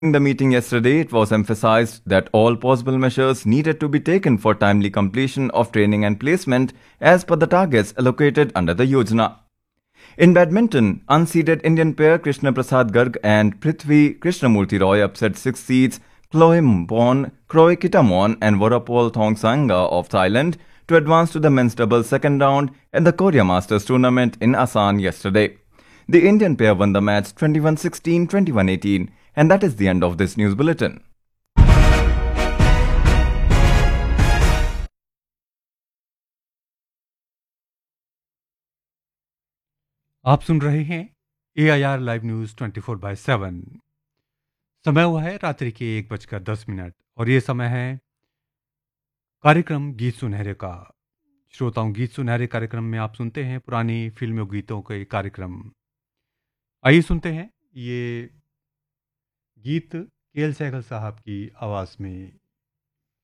In the meeting yesterday, it was emphasized that all possible measures needed to be taken for timely completion of training and placement as per the targets allocated under the Yojana. In badminton, unseeded Indian pair Krishna Prasad Garg and Prithvi Krishnamurti Roy upset 6 seeds Chloe Kitamon and Vorapol Thongsanga of Thailand to advance to the men's doubles second round at the Korea Masters tournament in Asan yesterday. The Indian pair won the match 21-16, 21-18, and that is the end of this news bulletin. आप सुन रहे हैं AIR live news 24/7। समय हुआ है रात्रि के 1:10 और ये समय है कार्यक्रम गीत सुनहरे का। श्रोताओं, गीत सुनहरे कार्यक्रम में आप सुनते हैं पुरानी फिल्मी गीतों के कार्यक्रम। आइए सुनते हैं ये गीत KL सहगल साहब की आवाज़ में।